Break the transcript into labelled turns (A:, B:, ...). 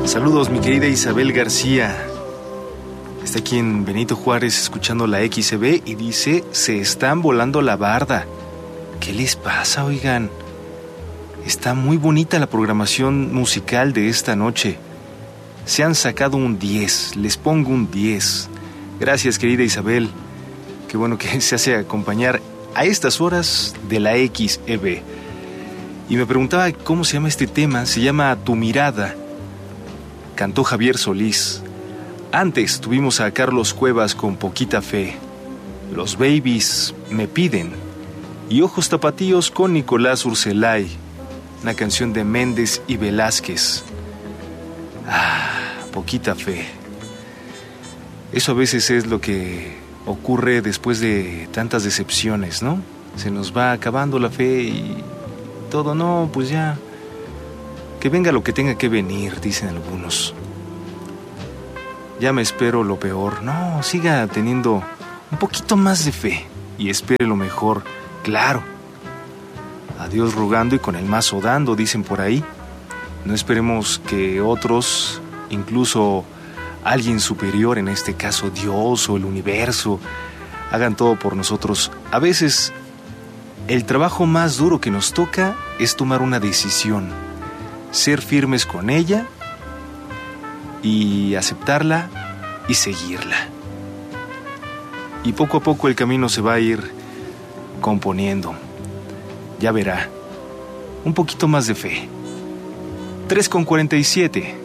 A: Saludos, mi querida Isabel García. Está aquí en Benito Juárez escuchando la XCB y dice: se están volando la barda. ¿Qué les pasa, oigan? Está muy bonita la programación musical de esta noche. Se han sacado un 10, les pongo un 10. Gracias, querida Isabel. Qué bueno que se hace acompañar a estas horas de la XEB. Y me preguntaba cómo se llama este tema. Se llama Tu Mirada. Cantó Javier Solís. Antes tuvimos a Carlos Cuevas con Poquita Fe. Los Babies Me Piden. Y Ojos Tapatíos con Nicolás Urselay. Una canción de Méndez y Velázquez. Poquita fe. Eso a veces es lo que ocurre después de tantas decepciones, ¿no? Se nos va acabando la fe y todo, no, pues ya. Que venga lo que tenga que venir, dicen algunos. Ya me espero lo peor. No, siga teniendo un poquito más de fe y espere lo mejor, claro. A Dios rogando y con el mazo dando, dicen por ahí. No esperemos que otros, incluso alguien superior, en este caso Dios o el universo, hagan todo por nosotros. A veces el trabajo más duro que nos toca es tomar una decisión, ser firmes con ella y aceptarla y seguirla. Y poco a poco el camino se va a ir componiendo. Ya verá, un poquito más de fe. 3:47.